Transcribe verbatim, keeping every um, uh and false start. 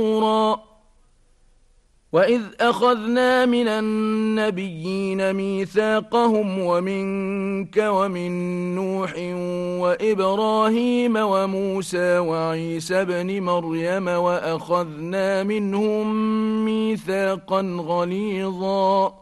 وَإِذْ أَخَذْنَا مِنَ النَّبِيِّينَ مِيثَاقَهُمْ وَمِنكَ وَمِن نُّوحٍ وَإِبْرَاهِيمَ وَمُوسَىٰ وَعِيسَى ابْنِ مَرْيَمَ وَأَخَذْنَا مِنْهُم مِّيثَاقًا غَلِيظًا